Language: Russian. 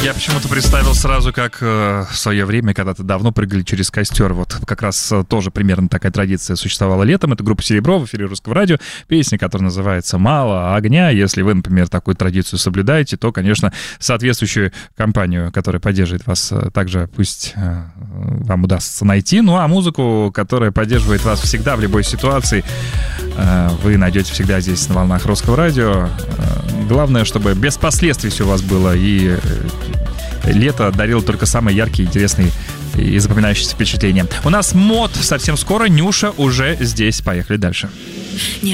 Я почему-то представил сразу, как в свое время, когда-то давно прыгали через костер. Вот как раз тоже примерно такая традиция существовала летом. Это группа «Серебро» в эфире Русского радио. Песня, которая называется «Мало огня». Если вы, например, такую традицию соблюдаете, то, конечно, соответствующую компанию, которая поддерживает вас, также пусть вам удастся найти. Ну, а музыку, которая поддерживает вас всегда в любой ситуации, вы найдете всегда здесь на волнах Русского радио. Главное, чтобы без последствий все у вас было, и лето дарило только самые яркие, интересные и запоминающиеся впечатления. У нас мод совсем скоро. Нюша уже здесь. Поехали дальше.